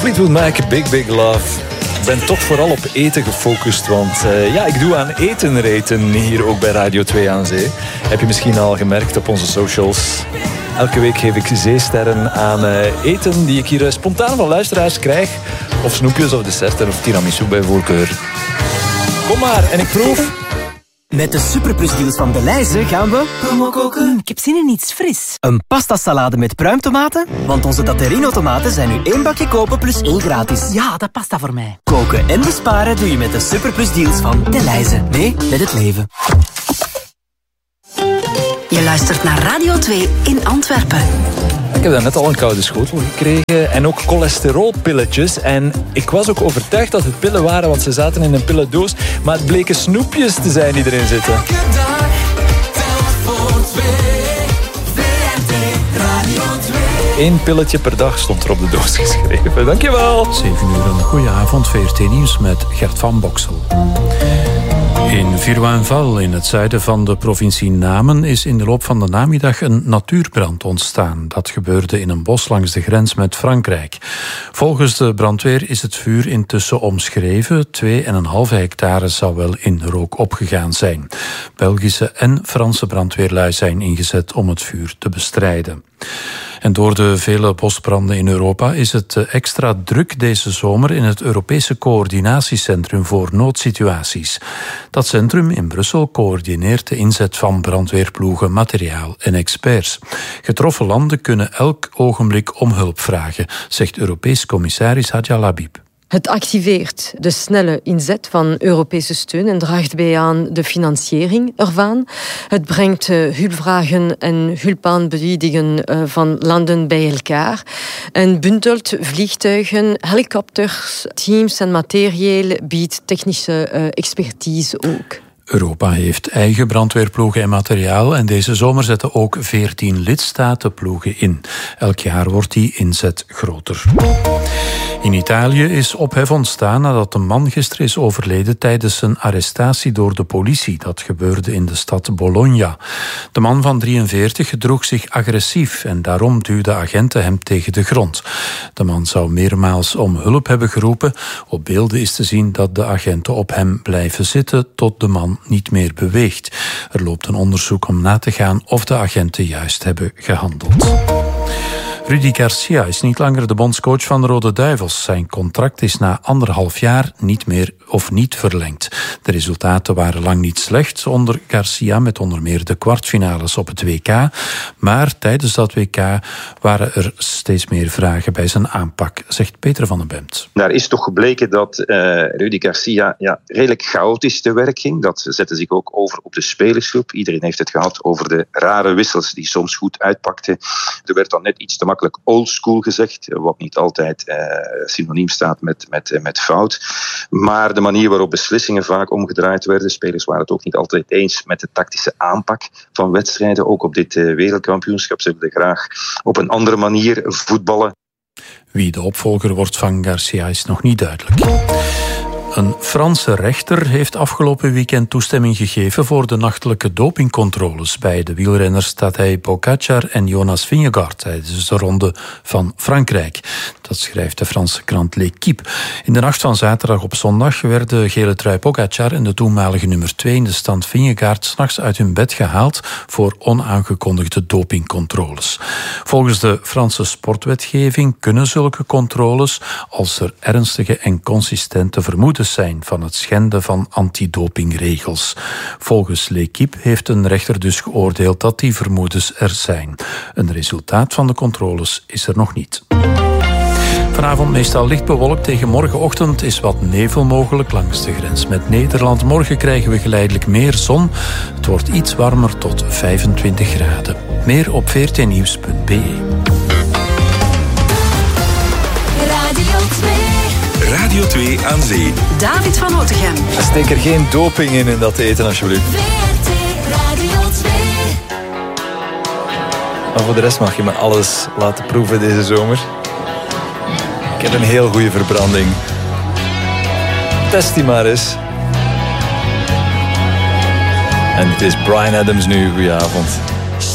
Fleetwood Mac, Big Big Love. Ik ben toch vooral op eten gefocust, want ik doe aan eten hier ook bij Radio 2 aan Zee. Heb je misschien al gemerkt op onze socials. Elke week geef ik zeesterren aan eten die ik hier spontaan van luisteraars krijg. Of snoepjes of desserten of tiramisu bij voorkeur. Kom maar en ik proef. Met de superplusdeals van Delhaize gaan we promo koken. Ik heb zin in iets fris. een pastasalade met pruimtomaten, want onze Datterino tomaten zijn nu 1 bakje kopen plus 1 gratis. Ja, dat past dat voor mij. Koken en besparen doe je met de superplusdeals van Delhaize. Mee met het leven. Je luistert naar Radio 2 in Antwerpen. Ik heb daarnet al een koude schotel gekregen en ook cholesterolpilletjes. En ik was ook overtuigd dat het pillen waren, want ze zaten in een pillendoos. Maar het bleken snoepjes te zijn die erin zitten. Eén pilletje per dag stond er op de doos geschreven. Dankjewel. 7 uur, een goeie avond. VRT Nieuws met Gert van Boksel. In Viruanval, in het zuiden van de provincie Namen, is in de loop van de namiddag een natuurbrand ontstaan. Dat gebeurde in een bos langs de grens met Frankrijk. Volgens de brandweer is het vuur intussen omschreven. 2,5 hectare zou wel in rook opgegaan zijn. Belgische en Franse brandweerlui zijn ingezet om het vuur te bestrijden. En door de vele bosbranden in Europa is het extra druk deze zomer in het Europese Coördinatiecentrum voor Noodsituaties. Dat centrum in Brussel coördineert de inzet van brandweerploegen, materiaal en experts. Getroffen landen kunnen elk ogenblik om hulp vragen, zegt Europees commissaris Hadja Labib. Het activeert de snelle inzet van Europese steun en draagt bij aan de financiering ervan. Het brengt hulpvragen en hulpaanbiedingen van landen bij elkaar en bundelt vliegtuigen, helikopters, teams en materieel, biedt technische expertise ook. Europa heeft eigen brandweerploegen en materiaal en deze zomer zetten ook 14 lidstaten ploegen in. Elk jaar wordt die inzet groter. In Italië is ophef ontstaan nadat een man gisteren is overleden tijdens een arrestatie door de politie. Dat gebeurde in de stad Bologna. De man van 43 gedroeg zich agressief en daarom duwden agenten hem tegen de grond. De man zou meermaals om hulp hebben geroepen. Op beelden is te zien dat de agenten op hem blijven zitten tot de man niet meer beweegt. Er loopt een onderzoek om na te gaan of de agenten juist hebben gehandeld. Rudy Garcia is niet langer de bondscoach van de Rode Duivels. Zijn contract is na 1,5 jaar niet meer of niet verlengd. De resultaten waren lang niet slecht onder Garcia, met onder meer de kwartfinales op het WK. Maar tijdens dat WK waren er steeds meer vragen bij zijn aanpak, zegt Peter van den Bemt. Daar is toch gebleken dat Rudy Garcia redelijk chaotisch te werk ging. Dat zette zich ook over op de spelersgroep. Iedereen heeft het gehad over de rare wissels die soms goed uitpakten. Er werd dan net iets te makkelijk oldschool gezegd, wat niet altijd synoniem staat met fout. Maar de manier waarop beslissingen vaak omgedraaid werden, spelers waren het ook niet altijd eens met de tactische aanpak van wedstrijden. Ook op dit wereldkampioenschap. Ze wilden graag op een andere manier voetballen. Wie de opvolger wordt van Garcia is nog niet duidelijk. Een Franse rechter heeft afgelopen weekend toestemming gegeven voor de nachtelijke dopingcontroles bij de wielrenners Tadej Pogačar en Jonas Vingegaard tijdens de ronde van Frankrijk. Dat schrijft de Franse krant L'Équipe. In de nacht van zaterdag op zondag werden de gele trui Pogačar en de toenmalige nummer 2 in de stand Vingegaard 's nachts uit hun bed gehaald voor onaangekondigde dopingcontroles. Volgens de Franse sportwetgeving kunnen zulke controles, als er ernstige en consistente vermoedens zijn van het schenden van antidopingregels. Volgens L'Équipe heeft een rechter dus geoordeeld dat die vermoedens er zijn. Een resultaat van de controles is er nog niet. Vanavond meestal licht bewolkt. Tegen morgenochtend is wat nevel mogelijk langs de grens met Nederland. Morgen krijgen we geleidelijk meer zon. Het wordt iets warmer tot 25 graden. Meer op vrtnieuws.be. Radio 2 aan Zee. David van Otegem. Steek er geen doping in dat eten, alsjeblieft. Maar voor de rest mag je me alles laten proeven deze zomer. Ik heb een heel goede verbranding. Test die maar eens. En het is Bryan Adams nu. Goedenavond.